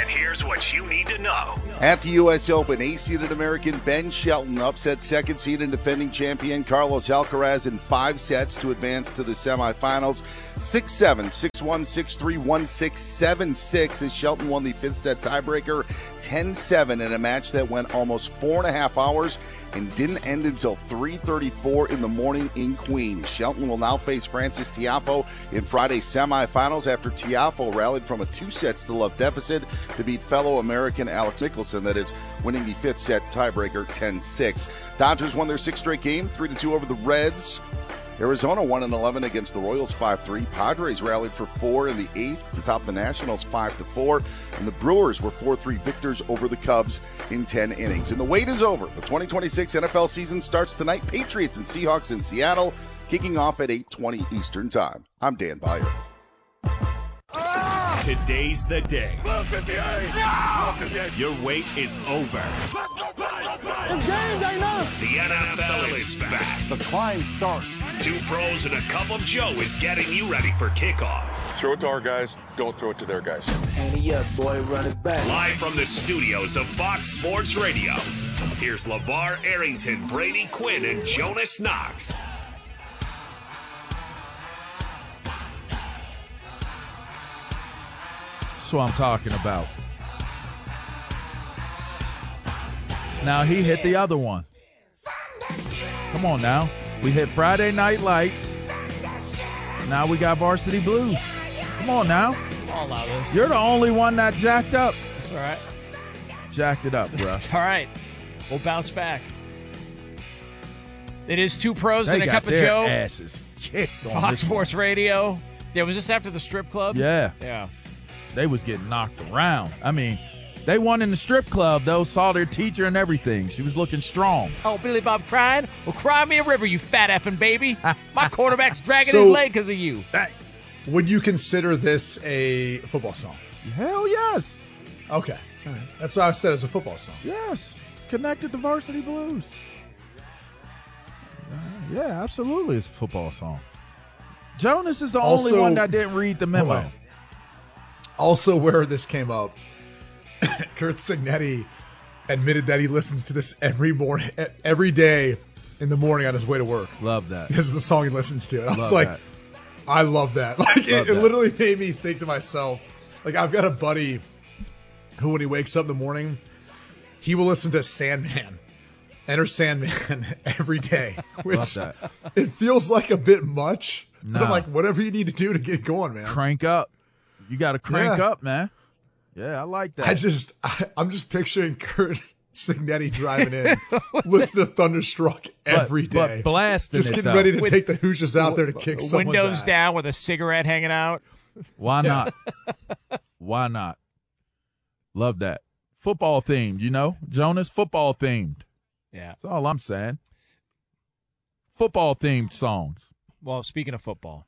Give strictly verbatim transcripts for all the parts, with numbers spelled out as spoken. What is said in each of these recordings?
here's what you need to know. At the U S Open, eighth-seeded American Ben Shelton upset second-seed and defending champion Carlos Alcaraz in five sets to advance to the semifinals. six seven, six one, six three, one six, seven six as Shelton won the fifth-set tiebreaker ten seven in a match that went almost four and a half hours and didn't end until three thirty-four in the morning in Queens. Shelton will now face Frances Tiafoe in Friday's semifinals after Tiafoe rallied from a two sets to love deficit to beat fellow American Alex Nicholson, that is, winning the fifth set tiebreaker ten six. Dodgers won their sixth straight game, three to two over the Reds. Arizona won in eleven against the Royals five three. Padres rallied for four in the eighth to top the Nationals five to four. And the Brewers were four three victors over the Cubs in ten innings. And the wait is over. The twenty twenty-six N F L season starts tonight. Patriots and Seahawks in Seattle, kicking off at eight twenty Eastern Time. I'm Dan Beyer. Today's the day. Your wait is over. The N F L is back. The climb starts. Two pros and a cup of Joe is getting you ready for kickoff. Throw it to our guys, don't throw it to their guys. Handy up, boy, run it back. Live from the studios of Fox Sports Radio, here's LeVar Arrington, Brady Quinn, and Jonas Knox. That's what I'm talking about. Now he hit the other one. Come on now. We hit Friday Night Lights. Now we got Varsity Blues. Come on now. I'll allow this. You're the only one that jacked up. It's all right. Jacked it up, bro. It's all right. We'll bounce back. It is two pros They and a got cup of their Joe. asses kicked on Fox this Sports one. Radio. Yeah, was this after the strip club? Yeah. Yeah. They was getting knocked around. I mean, they won in the strip club, though, saw their teacher and everything. She was looking strong. Oh, Billy Bob crying? Well, cry me a river, you fat effing baby. My quarterback's dragging So- his leg because of you. Would you consider this a football song? Hell yes. Okay. All right. That's what I said as a football song. Yes. It's connected to Varsity Blues. Uh, yeah, absolutely. It's a football song. Jonas is the Also- only one that didn't read the memo. Hold on. Also, where this came up, Kurt Signetti admitted that he listens to this every morning, every day in the morning on his way to work. Love that. This is the song he listens to. And I was Love like, that. I love that. Like, Love it, it that. literally made me think to myself, like, I've got a buddy who, when he wakes up in the morning, he will listen to Sandman, Enter Sandman every day, which Love it feels like a bit much. But I'm No. like, whatever you need to do to get going, man. Crank up. You got to crank Yeah. up, man. Yeah, I like that. I just, I, I'm just picturing Kurt Signetti driving in, listen to Thunderstruck every but, day, But blasting just it, getting though. ready to With- take the Hoosiers out there to kick someone's Windows ass. down with a cigarette hanging out. Why not? Why not? Love that. Football themed, you know? Jonas, football themed. Yeah. That's all I'm saying. Football themed songs. Well, speaking of football.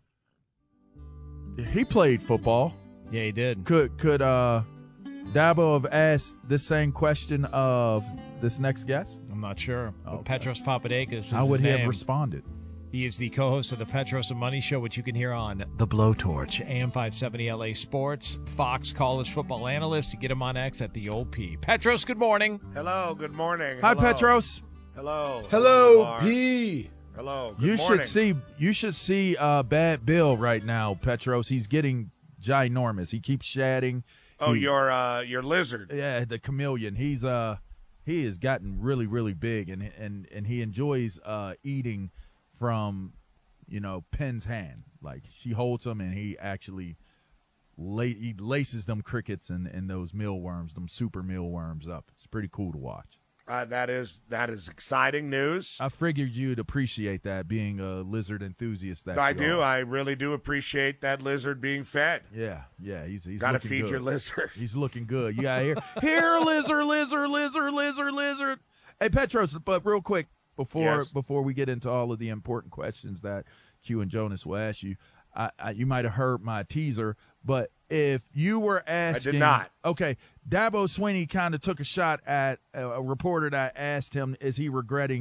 He played football. Yeah, he did. Could could uh Dabo have asked this same question of this next guest? I'm not sure. But Okay. Petros Papadakis is How would his he name. have responded? He is the co-host of the Petros and Money Show, which you can hear on The Blowtorch, A M five seventy L A Sports, Fox college football analyst. You get him on X at the O P. Petros, good morning. Hello, good morning. Hi, Hello. Petros. Hello. Hello, Lamar. P. Hello. Good You morning. should see you should see uh Bad Bill right now, Petros. He's getting ginormous. He keeps shedding. Oh, He- your uh, your lizard. Yeah, the chameleon. He's uh he has gotten really, really big, and and and he enjoys uh eating from, you know, Penn's hand. Like, she holds him, and he actually la- he laces them crickets and, and those mealworms, them super mealworms up. It's pretty cool to watch. Uh, that is that is exciting news. I figured you'd appreciate that, being a lizard enthusiast. That I you do. are. I really do appreciate that lizard being fed. Yeah, yeah. He's he's Got to looking feed good. your lizard. He's looking good. You gotta hear, here, lizard, lizard, lizard, lizard, lizard. Hey, Petros, but real quick before Yes. before we get into all of the important questions that Q and Jonas will ask you, I, I, you might have heard my teaser, but if you were asking, not. Okay, Dabo Swinney kind of took a shot at a, a reporter that asked him, is he regretting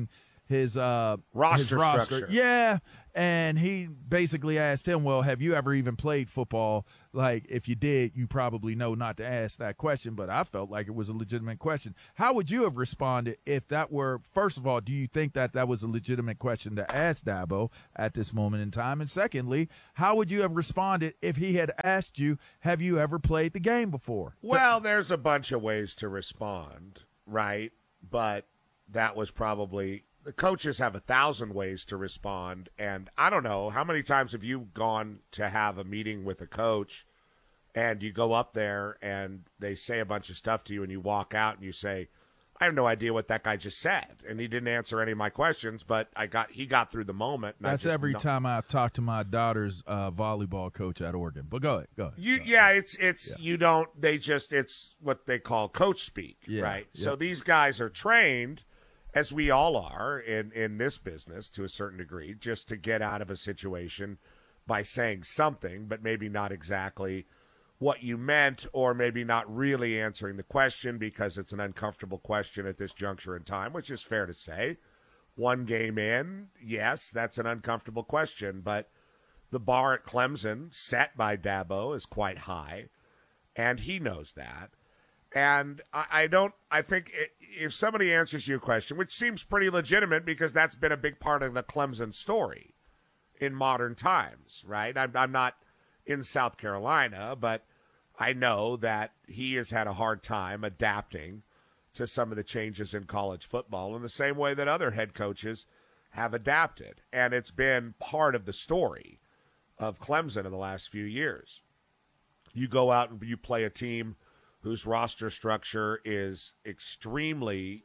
his uh Roster his roster. structure. Yeah, and he basically asked him, well, have you ever even played football? Like, if you did, you probably know not to ask that question, but I felt like it was a legitimate question. How would you have responded if that were, first of all, do you think that that was a legitimate question to ask Dabo at this moment in time? And secondly, how would you have responded if he had asked you, have you ever played the game before? Well, there's a bunch of ways to respond, right? But that was probably – the coaches have a thousand ways to respond. And I don't know, how many times have you gone to have a meeting with a coach and you go up there and they say a bunch of stuff to you and you walk out and you say, I have no idea what that guy just said. And he didn't answer any of my questions, but I got he got through the moment. And That's I just every know- time I talk to my daughter's uh, volleyball coach at Oregon. But go ahead, go ahead. You, go ahead. yeah, it's it's Yeah. you don't. They just it's what they call coach speak, Yeah, right? yeah. So these guys are trained, as we all are in in this business to a certain degree, just to get out of a situation by saying something, but maybe not exactly what you meant, or maybe not really answering the question because it's an uncomfortable question at this juncture in time, which is fair to say. One game in, yes, that's an uncomfortable question, but the bar at Clemson, set by Dabo, is quite high, and he knows that. And I, I don't, I think i if somebody answers your question, which seems pretty legitimate because that's been a big part of the Clemson story in modern times, right? I'm, I'm not in South Carolina, but I know that he has had a hard time adapting to some of the changes in college football in the same way that other head coaches have adapted. And it's been part of the story of Clemson in the last few years. You go out and you play a team whose roster structure is extremely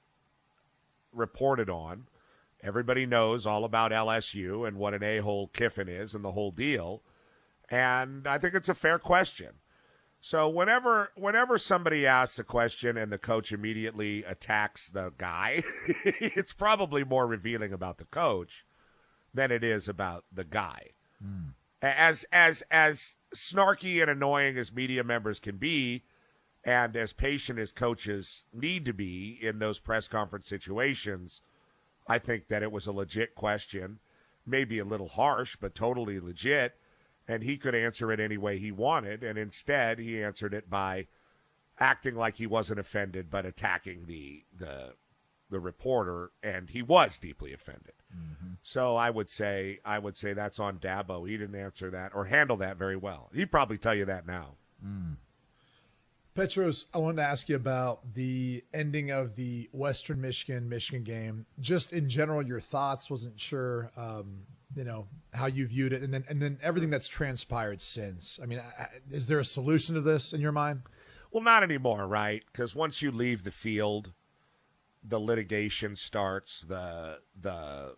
reported on. Everybody knows all about L S U and what an a-hole Kiffin is and the whole deal. And I think it's a fair question. So whenever whenever somebody asks a question and the coach immediately attacks the guy, it's probably more revealing about the coach than it is about the guy. Mm. As as as snarky and annoying as media members can be, and as patient as coaches need to be in those press conference situations, I think that it was a legit question, maybe a little harsh, but totally legit. And he could answer it any way he wanted, and instead he answered it by acting like he wasn't offended, but attacking the the the reporter, and he was deeply offended. Mm-hmm. So I would say I would say that's on Dabo. He didn't answer that or handle that very well. He'd probably tell you that now. Mm. Petros, I wanted to ask you about the ending of the Western Michigan Michigan game. Just in general, your thoughts. Wasn't sure. Um, you know, how you viewed it, and then and then everything that's transpired since. I mean, is there a solution to this in your mind? Well, not anymore, right? Because once you leave the field, the litigation starts, the the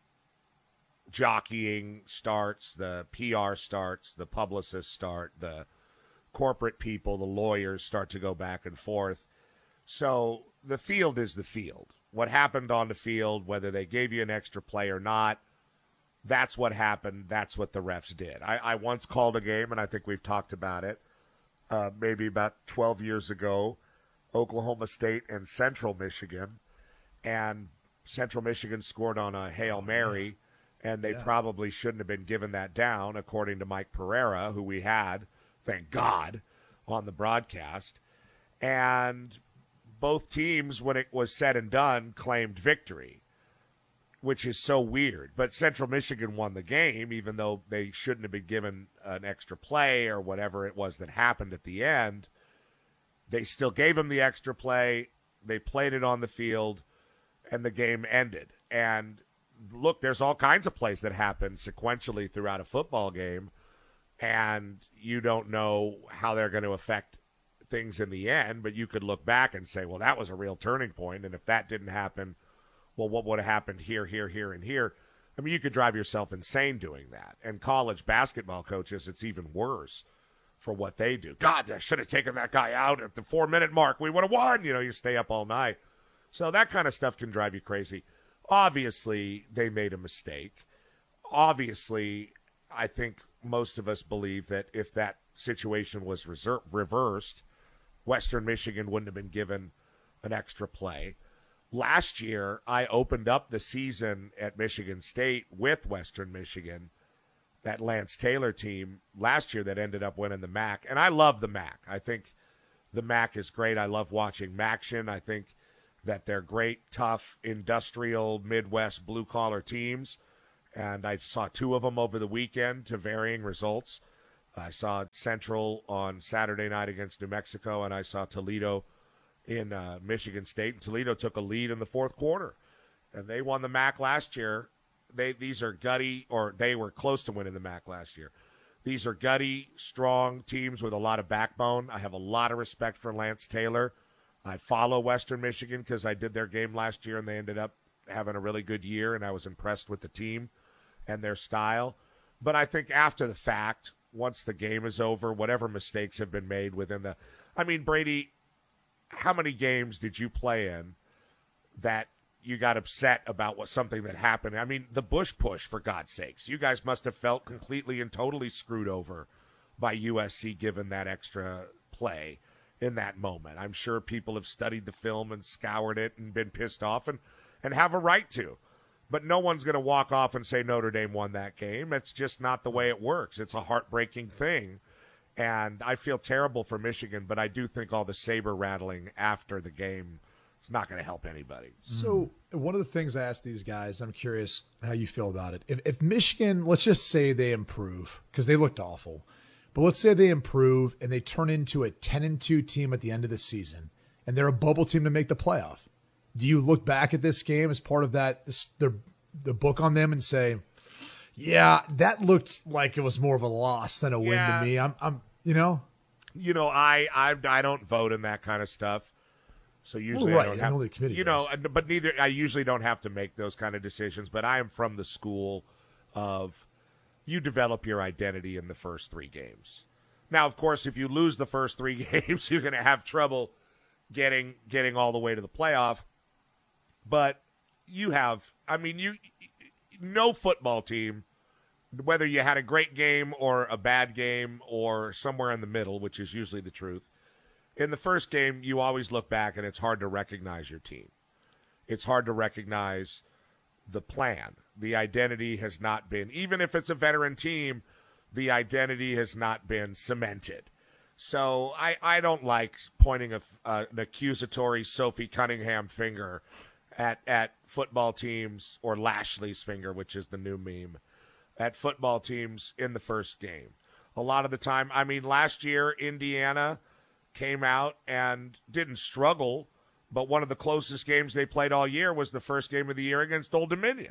jockeying starts, the P R starts, the publicists start, the corporate people, the lawyers start to go back and forth. So the field is the field. What happened on the field, whether they gave you an extra play or not, that's what happened. That's what the refs did. I, I once called a game, and I think we've talked about it, uh, maybe about twelve years ago, Oklahoma State and Central Michigan. And Central Michigan scored on a Hail Mary, and they Yeah. probably shouldn't have been given that down, according to Mike Pereira, who we had, thank God, on the broadcast. And both teams, when it was said and done, claimed victory, which is so weird. But Central Michigan won the game, even though they shouldn't have been given an extra play or whatever it was that happened at the end. They still gave them the extra play. They played it on the field, and the game ended. And look, there's all kinds of plays that happen sequentially throughout a football game, and you don't know how they're going to affect things in the end, but you could look back and say, well, that was a real turning point, and if that didn't happen, well, what would have happened here, here, here, and here? I mean, you could drive yourself insane doing that. And college basketball coaches, it's even worse for what they do. God, I should have taken that guy out at the four-minute mark. We would have won. You know, you stay up all night. So that kind of stuff can drive you crazy. Obviously, they made a mistake. Obviously, I think most of us believe that if that situation was reser- reversed, Western Michigan wouldn't have been given an extra play. last year I opened up the season at Michigan State with Western Michigan, that Lance Taylor team last year that ended up winning the M A C. And I love the M A C. I think the M A C is great. I love watching MACtion. I think that they're great, tough, industrial, Midwest, blue-collar teams. And I saw two of them over the weekend to varying results. I saw Central on Saturday night against New Mexico, and I saw Toledo in uh, Michigan State. And Toledo took a lead in the fourth quarter. And they won the M A C last year. They These are gutty, or they were close to winning the M A C last year. These are gutty, strong teams with a lot of backbone. I have a lot of respect for Lance Taylor. I follow Western Michigan because I did their game last year, and they ended up having a really good year, and I was impressed with the team and their style. But I think after the fact, once the game is over, whatever mistakes have been made within the – I mean, Brady, how many games did you play in that you got upset about what something that happened? I mean, the Bush push, for God's sakes. You guys must have felt completely and totally screwed over by U S C given that extra play in that moment. I'm sure people have studied the film and scoured it and been pissed off and, and have a right to. But no one's going to walk off and say Notre Dame won that game. It's just not the way it works. It's a heartbreaking thing. And I feel terrible for Michigan, but I do think all the saber rattling after the game is not going to help anybody. So one of the things I asked these guys, I'm curious how you feel about it. If, if Michigan, let's just say they improve, because they looked awful, but let's say they improve and they turn into a ten and two team at the end of the season, and they're a bubble team to make the playoff. Do you look back at this game as part of that, the, the book on them, and say, yeah, that looked like it was more of a loss than a win Yeah. to me? I'm, I'm, you know, You know, I, I I don't vote in that kind of stuff. So usually Well, I right, don't I have, know the committee you know, but neither I usually don't have to make those kind of decisions. But I am from the school of you develop your identity in the first three games. Now, of course, if you lose the first three games, you're going to have trouble getting getting all the way to the playoff. But you have, I mean, you no football team, whether you had a great game or a bad game or somewhere in the middle, which is usually the truth. In the first game, you always look back, and it's hard to recognize your team. It's hard to recognize the plan. The identity has not been, even if it's a veteran team, the identity has not been cemented. So I, I don't like pointing a, uh, an accusatory Sophie Cunningham finger at, at football teams, or Lashley's finger, which is the new meme, at football teams in the first game. A lot of the time, I mean, last year, Indiana came out and didn't struggle, but one of the closest games they played all year was the first game of the year against Old Dominion.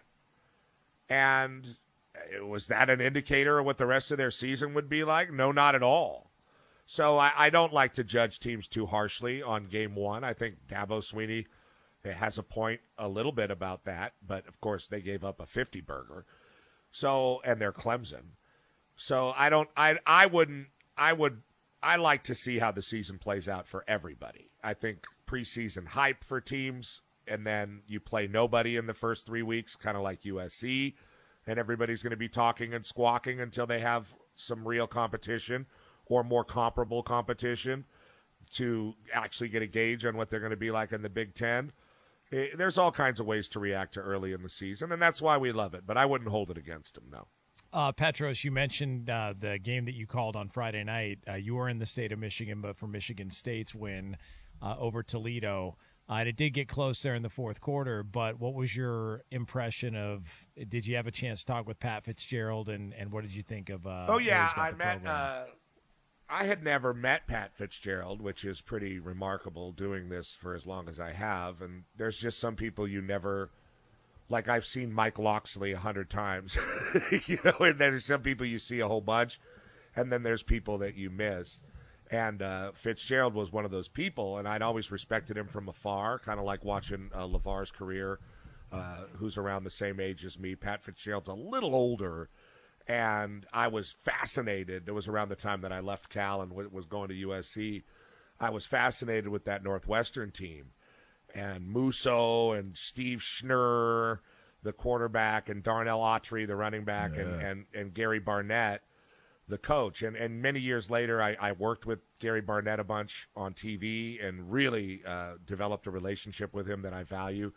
And was that an indicator of what the rest of their season would be like? No, not at all. So I, I don't like to judge teams too harshly on game one. I think Dabo Swinney has a point a little bit about that, but of course they gave up a fifty burger. So, and they're Clemson. So I don't, I, I wouldn't, I would, I like to see how the season plays out for everybody. I think preseason hype for teams, and then you play nobody in the first three weeks, kind of like U S C, and everybody's going to be talking and squawking until they have some real competition or more comparable competition to actually get a gauge on what they're going to be like in the Big Ten. It, there's all kinds of ways to react to early in the season, and that's why we love it, but I wouldn't hold it against them, no. Uh, Petros, you mentioned uh, the game that you called on Friday night. Uh, you were in the state of Michigan, but for Michigan State's win uh, over Toledo. Uh, and it did get close there in the fourth quarter, but what was your impression of – did you have a chance to talk with Pat Fitzgerald, and, and what did you think of uh, Oh, yeah, I met uh, – I had never met Pat Fitzgerald, which is pretty remarkable doing this for as long as I have. And there's just some people you never – like I've seen Mike Locksley a hundred times, you know, and there's some people you see a whole bunch, and then there's people that you miss. And uh, Fitzgerald was one of those people, and I'd always respected him from afar, kind of like watching uh, LeVar's career, uh, who's around the same age as me. Pat Fitzgerald's a little older, and I was fascinated. It was around the time that I left Cal and w- was going to U S C. I was fascinated with that Northwestern team. And Musso and Steve Schnurr, the quarterback, and Darnell Autry, the running back, yeah. and, and, and Gary Barnett. the coach. And, and many years later, I, I worked with Gary Barnett a bunch on T V and really uh, developed a relationship with him that I value.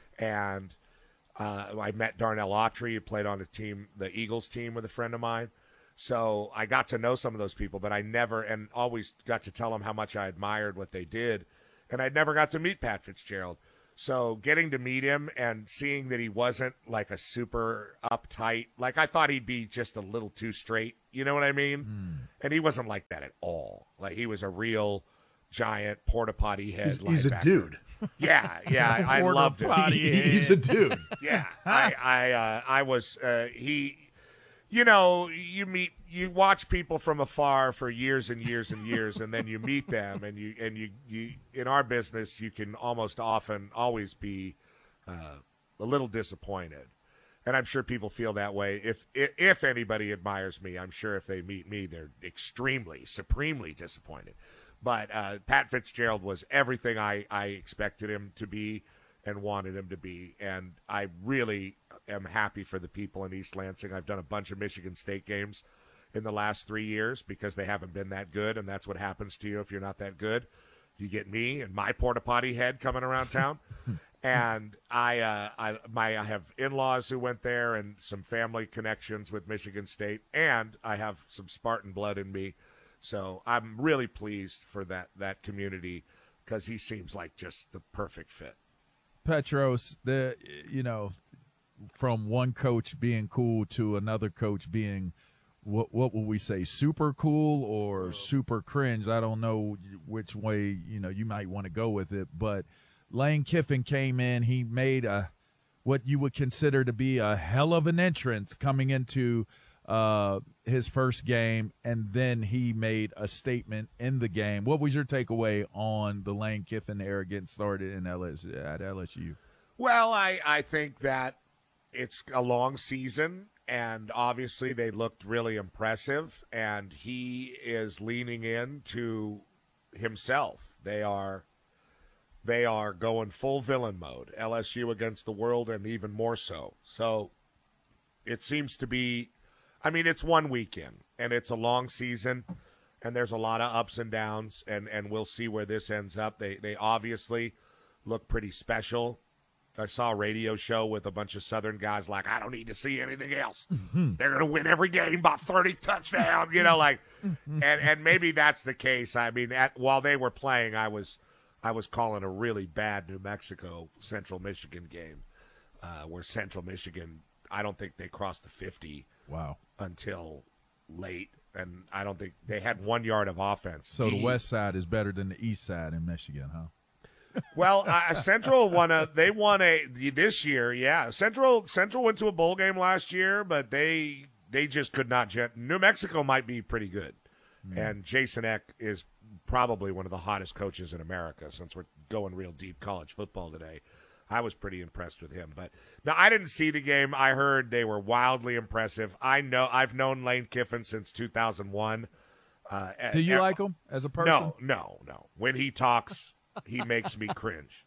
And uh, I met Darnell Autry, who played on the team, the Eagles team, with a friend of mine. So I got to know some of those people, but I never, and always got to tell them how much I admired what they did. And I never got to meet Pat Fitzgerald. So getting to meet him and seeing that he wasn't like a super uptight, like I thought he'd be just a little too straight, you know what I mean? Mm. And he wasn't like that at all. Like he was a real giant porta potty head. He's, he's a dude. Yeah, yeah, I, I loved it. He, he's a dude. Yeah, I, I, uh, I was. Uh, he, you know, you meet, you watch people from afar for years and years and years, and then you meet them, and you, and you, you. In our business, you can almost often always be uh, a little disappointed, and I'm sure people feel that way. If, if if anybody admires me, I'm sure if they meet me, they're extremely, supremely disappointed. But uh, Pat Fitzgerald was everything I, I expected him to be and wanted him to be. And I really am happy for the people in East Lansing. I've done a bunch of Michigan State games in the last three years because they haven't been that good, and that's what happens to you if you're not that good. You get me and my porta potty head coming around town. And I, uh, I, my, I have in-laws who went there and some family connections with Michigan State, and I have some Spartan blood in me. So I'm really pleased for that, that community because he seems like just the perfect fit. Petros, the you know, from one coach being cool to another coach being, what what will we say, super cool or super cringe? I don't know which way, you know, you might want to go with it. But Lane Kiffin came in. He made a what you would consider to be a hell of an entrance coming into uh, his first game, and then he made a statement in the game. What was your takeaway on the Lane Kiffin era getting started in L S U, at L S U? Well, I, I think that it's a long season, and obviously they looked really impressive, and he is leaning into himself. They are they are going full villain mode, L S U against the world, and even more so. So it seems to be, I mean, it's one weekend, and it's a long season, and there's a lot of ups and downs, and, and we'll see where this ends up. They they obviously look pretty special. I saw a radio show with a bunch of Southern guys like, I don't need to see anything else. Mm-hmm. They're going to win every game by thirty touchdowns, you know, like, mm-hmm. and, and maybe that's the case. I mean, at, while they were playing, I was I was calling a really bad New Mexico Central Michigan game uh, where Central Michigan, I don't think they crossed the fifty. Wow. Until late, and I don't think they had one yard of offense. So D. the west side is better than the east side in Michigan, huh? Well, uh, Central won a. They won a this year. Yeah, Central Central went to a bowl game last year, but they they just could not. Jet. New Mexico might be pretty good, mm. and Jason Eck is probably one of the hottest coaches in America. Since we're going real deep college football today, I was pretty impressed with him. But now I didn't see the game. I heard they were wildly impressive. I know I've known Lane Kiffin since two thousand one. Uh, Do you uh, like him as a person? No, no, no. When he talks, he makes me cringe.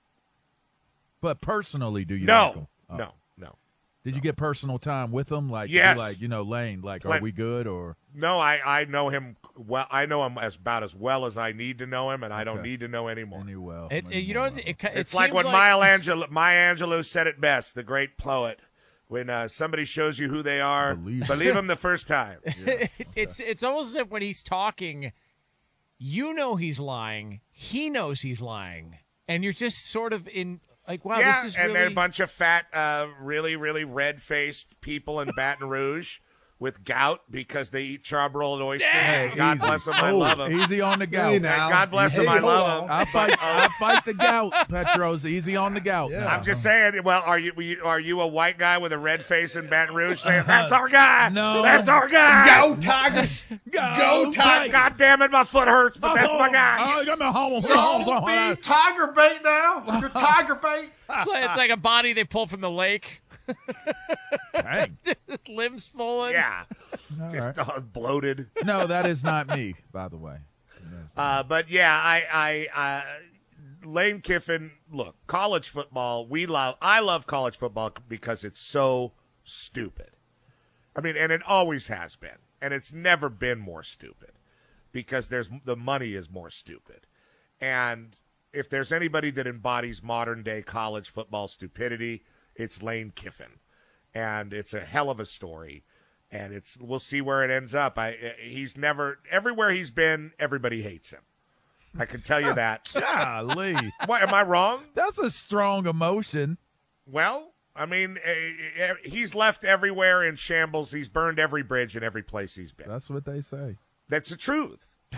But personally, do you no, like him? Oh. No, no. Did no. you get personal time with him? Like, yes. like you know, Lane, like, Lane. Are we good or? No, I, I know him well. I know him as about as well as I need to know him, and I don't okay. need to know anymore. Any well, it's, any you know, well. it, it, it it's like when like... Maya Angelou, Maya Angelou said it best, the great poet. When uh, somebody shows you who they are, believe, believe them the first time. Yeah. it's it's almost as if when he's talking, you know he's lying, he knows he's lying, and you're just sort of in like, wow, yeah, this is and really... they're a bunch of fat, uh, really, really red-faced people in Baton Rouge with gout because they eat charbroiled oysters. Hey, God easy. bless them, I oh, love them. Easy on the gout. Hey, And now. God bless Hey, them, I hold love on. them. I fight, I fight the gout, Petros. Easy on the gout. Yeah. now. I'm just saying. Well, are you are you a white guy with a red face in Baton Rouge saying that's our guy? No. That's our guy. Go Tigers! Go Tigers! God damn it, my foot hurts, but that's my guy. Oh, got my home. Don't be Tiger bait now. You're Tiger bait. It's like, it's like a body they pulled from the lake. Dang. His limbs swollen. Yeah, All just right. uh, bloated. No, that is not me, by the way. Uh, but yeah, I, I, uh, Lane Kiffin. Look, college football. We love. I love college football because it's so stupid. I mean, and it always has been. and it's never been more stupid because there's the money is more stupid. And if there's anybody that embodies modern-day college football stupidity, it's Lane Kiffin. And it's a hell of a story. And it's we'll see where it ends up. I he's never everywhere he's been, everybody hates him. I can tell you that. Golly. What, am I wrong? That's a strong emotion. Well, I mean, uh, he's left everywhere in shambles. He's burned every bridge in every place he's been. That's what they say. That's the truth.